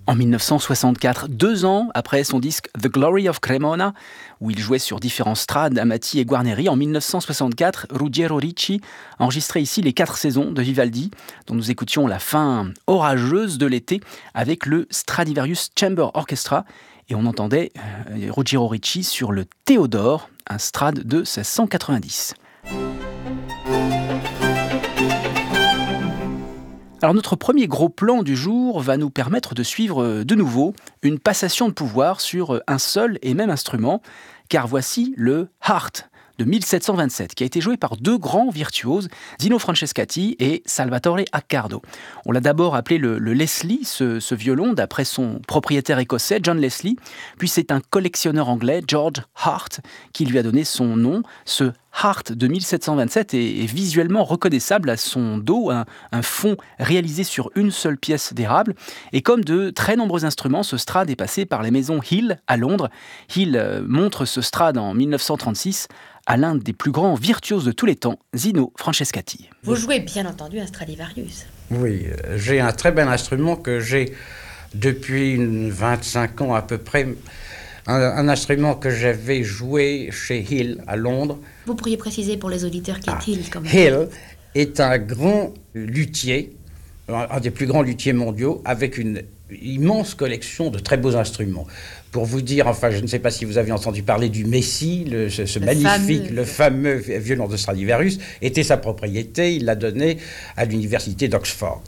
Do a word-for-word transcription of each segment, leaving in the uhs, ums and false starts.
En mille neuf cent soixante-quatre, deux ans après son disque The Glory of Cremona, où il jouait sur différents strades, Amati et Guarneri, en mille neuf cent soixante-quatre, Ruggiero Ricci enregistrait ici les quatre saisons de Vivaldi, dont nous écoutions la fin orageuse de l'été avec le Stradivarius Chamber Orchestra, et on entendait euh, Ruggiero Ricci sur le Théodore, un strade de seize cent quatre-vingt-dix. Alors notre premier gros plan du jour va nous permettre de suivre de nouveau une passation de pouvoir sur un seul et même instrument, car voici le Hardt de mille sept cent vingt-sept, qui a été joué par deux grands virtuoses, Zino Francescatti et Salvatore Accardo. On l'a d'abord appelé le, le Leslie, ce, ce violon, d'après son propriétaire écossais, John Leslie, puis c'est un collectionneur anglais, George Hart, qui lui a donné son nom. Ce Hardt de mille sept cent vingt-sept est, est visuellement reconnaissable à son dos, un, un fond réalisé sur une seule pièce d'érable. Et comme de très nombreux instruments, ce Strad est passé par les maisons Hill à Londres. Hill euh, montre ce Strad en mille neuf cent trente-six à l'un des plus grands virtuoses de tous les temps, Zino Francescatti. Vous jouez bien entendu un Stradivarius. Oui, j'ai un très bel instrument que j'ai depuis vingt-cinq ans à peu près. Un, un instrument que j'avais joué chez Hill à Londres. Vous pourriez préciser pour les auditeurs qui est ah, Hill quand même. Hill est un grand luthier, un des plus grands luthiers mondiaux, avec une immense collection de très beaux instruments. Pour vous dire, enfin, je ne sais pas si vous avez entendu parler du Messie, le, ce, ce le magnifique, fameux. le fameux violon de Stradivarius, était sa propriété, il l'a donné à l'université d'Oxford.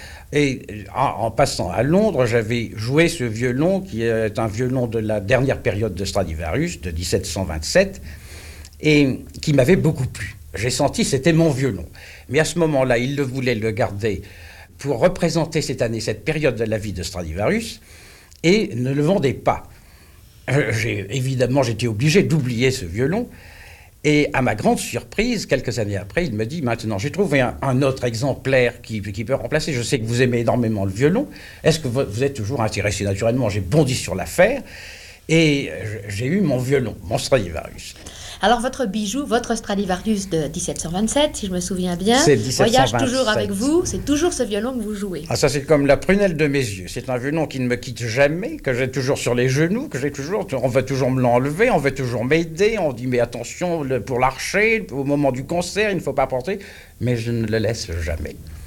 Et en, en passant à Londres, j'avais joué ce violon, qui est un violon de la dernière période de Stradivarius, de dix-sept cent vingt-sept, et qui m'avait beaucoup plu. J'ai senti que c'était mon violon. Mais à ce moment-là, il le voulait le garder pour représenter cette année, cette période de la vie de Stradivarius, et ne le vendait pas. Euh, j'ai, évidemment, j'étais obligé d'oublier ce violon. Et à ma grande surprise, quelques années après, il me dit « Maintenant, j'ai trouvé un, un autre exemplaire qui, qui peut remplacer. Je sais que vous aimez énormément le violon. Est-ce que vous, vous êtes toujours intéressé ?» Naturellement, j'ai bondi sur l'affaire et j'ai eu mon violon, mon Stradivarius. Alors, votre bijou, votre Stradivarius de dix-sept cent vingt-sept, si je me souviens bien, c'est dix-sept cent vingt-sept. Voyage toujours avec vous, c'est toujours ce violon que vous jouez. Ah, ça, c'est comme la prunelle de mes yeux. C'est un violon qui ne me quitte jamais, que j'ai toujours sur les genoux, que j'ai toujours... On va toujours me l'enlever, on va toujours m'aider, on dit « Mais attention, le, pour l'archer, au moment du concert, il ne faut pas porter. » Mais je ne le laisse jamais.